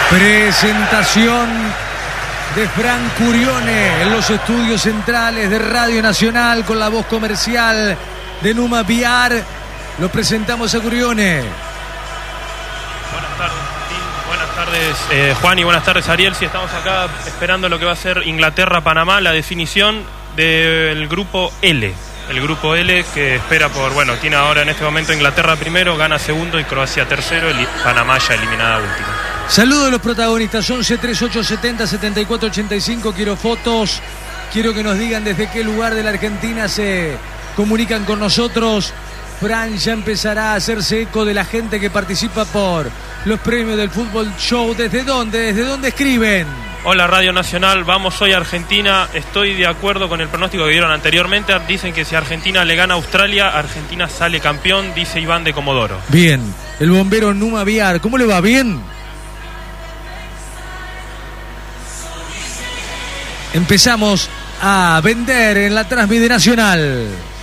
Presentación de Fran Curione en los estudios centrales de Radio Nacional con la voz comercial de Numa VR. Lo presentamos a Curione. Buenas tardes, Martín. Buenas tardes, Juan, y buenas tardes, Ariel. Si estamos acá esperando lo que va a ser Inglaterra-Panamá, la definición del grupo L. El grupo L que espera tiene ahora en este momento Inglaterra primero, gana segundo y Croacia tercero, y Panamá ya eliminada última. Saludos a los protagonistas, 11 38 70 74 85. Quiero fotos, quiero que nos digan desde qué lugar de la Argentina se comunican con nosotros. Fran ya empezará a hacerse eco de la gente que participa por los premios del Fútbol Show. ¿Desde dónde? ¿Desde dónde escriben? Hola Radio Nacional, vamos hoy a Argentina. Estoy de acuerdo con el pronóstico que dieron anteriormente. Dicen que si Argentina le gana a Australia, Argentina sale campeón, dice Iván de Comodoro. Bien, el bombero Numa Viar, ¿cómo le va? ¿Bien? Empezamos a vender en la Transmisión Nacional.